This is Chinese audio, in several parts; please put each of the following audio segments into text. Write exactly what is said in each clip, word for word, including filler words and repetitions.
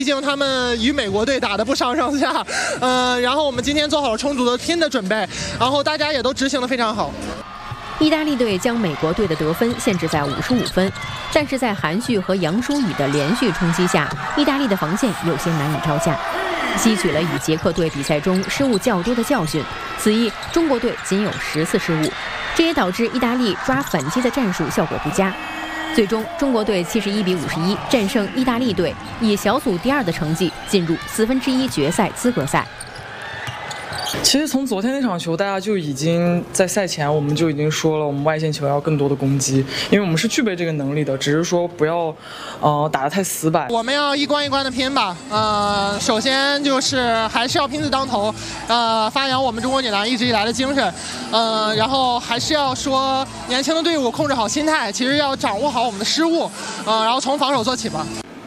毕竟他们与美国队打得不相上下，呃，然后我们今天做好了充足的拼的准备，然后大家也都执行得非常好。 意大利队将美国队的得分限制在五十五分，但是在韩旭和杨舒雨的连续冲击下，意大利的防线有些难以招架，吸取了与捷克队比赛中失误较多的教训。此役中国队仅有十次失误，这也导致意大利抓反击的战术效果不佳。最终，中国队七十一比五十一战胜意大利队，以小组第二的成绩进入四分之一决赛资格赛。 其实从昨天那场球，大家就已经在赛前我们就已经说了，我们外线球要更多的攻击，因为我们是具备这个能力的，只是说不要，呃，打得太死板。 我们要一关一关的拼吧，呃，首先就是还是要拼字当头，呃，发扬我们中国女篮一直以来的精神，呃，然后还是要说年轻的队伍控制好心态，其实要掌握好我们的失误，呃，然后从防守做起吧。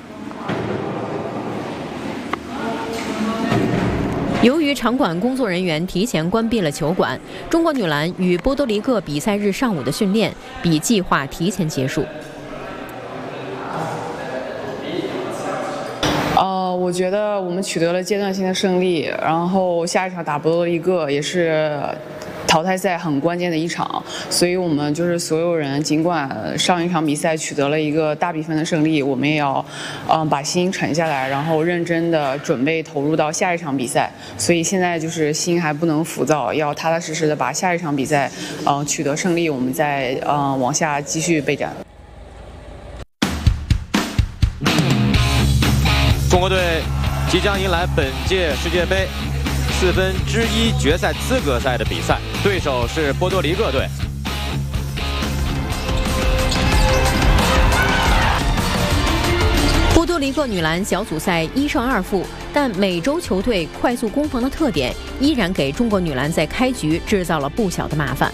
由于场馆工作人员提前关闭了球馆，中国女篮与波多黎各比赛日上午的训练比计划提前结束。 呃，我觉得我们取得了阶段性的胜利，然后下一场打波多黎各也是淘汰赛很关键的一场，所以我们就是所有人，尽管上一场比赛取得了一个大比分的胜利，我们也要，嗯，把心沉下来，然后认真的准备投入到下一场比赛。所以现在就是心还不能浮躁，要踏踏实实的把下一场比赛，嗯，取得胜利，我们再嗯往下继续备战。 中国队即将迎来本届世界杯四分之一决赛资格赛的比赛，对手是波多黎各队。 波多黎各女篮小组赛一胜二负，但美洲球队快速攻防的特点依然给中国女篮在开局制造了不小的麻烦。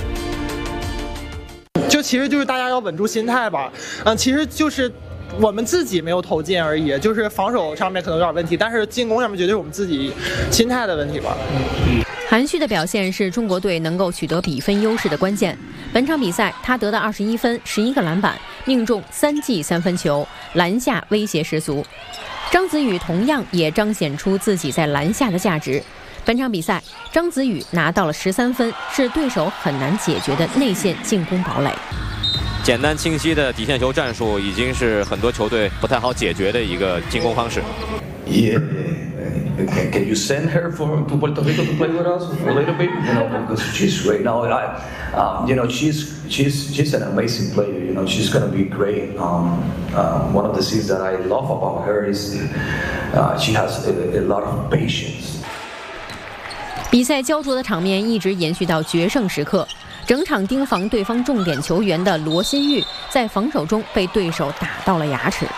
就其实就是大家要稳住心态吧，嗯，其实就是我们自己没有投进而已，就是防守上面可能有点问题，但是进攻上面绝对是我们自己心态的问题吧。嗯， 韩旭的表现是中国队能够取得比分优势的关键。本场比赛他得到二十一分、十一个篮板，命中三记三分球，篮下威胁十足。张子宇同样也彰显出自己在篮下的价值。本场比赛，张子宇拿到了十三分，是对手很难解决的内线进攻堡垒。 简单清晰的底线球战术已经是很多球队不太好解决的一个进攻方式。 Yeah, can you send her for to Puerto Rico to play with us a little bit? You know, because she's right now. I, uh, you know, she's she's she's an amazing player. You know, she's gonna be great. Um, uh, one of the things that I love about her is uh, she has a, a lot of patience. 比赛焦灼的场面一直延续到决胜时刻。整场盯防对方重点球员的罗新玉，在防守中被对手打到了牙齿。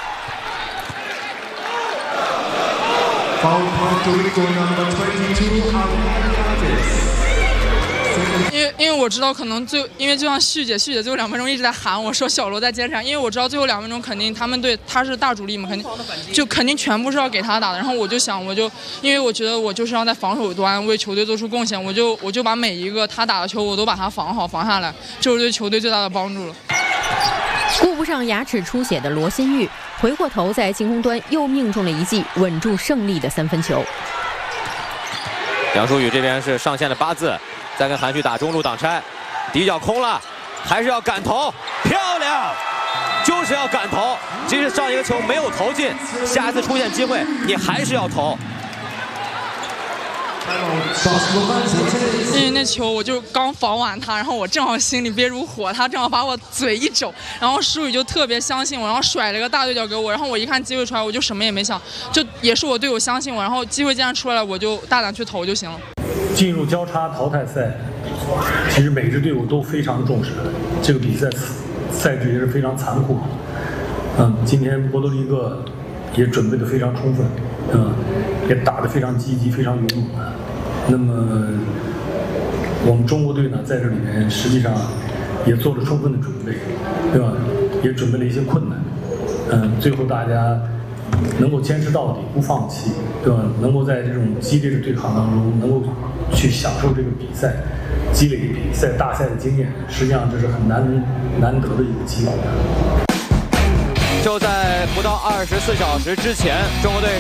因为因为我知道可能最因为就像旭姐，旭姐最后两分钟一直在喊我说小罗在坚持，因为我知道最后两分钟肯定他们队他是大主力嘛，肯定就肯定全部是要给他打的。然后我就想，我就因为我觉得我就是要在防守端为球队做出贡献，我就我就把每一个他打的球我都把他防好防下来，这是对球队最大的帮助了。 顾不上牙齿出血的罗新玉，回过头在进攻端又命中了一记稳住胜利的三分球。 杨舒雨这边是上线的八字，再跟韩旭打中路挡拆，底角空了，还是要敢投，漂亮，就是要敢投，即使上一个球没有投进，下一次出现机会你还是要投。 因为那球我就刚防完他，然后我正好心里憋如火，他正好把我嘴一肘，然后舒雨就特别相信我，然后甩了个大对角给我，然后我一看机会出来，我就什么也没想，就也是我队友相信我，然后机会既然出来了，我就大胆去投就行了。 进入交叉淘汰赛，其实每支队伍都非常重视这个比赛，赛制也是非常残酷。嗯，今天波多黎各也准备得非常充分，嗯，也打得非常积极，非常勇猛。那么我们中国队呢，在这里面实际上也做了充分的准备，对吧？也准备了一些困难，嗯，最后大家能够坚持到底，不放弃，对吧？能够在这种激烈的对抗当中，能够去享受这个比赛，积累比赛大赛的经验，实际上这是很难难得的一个机会。 就在不到二十四小时之前，中国队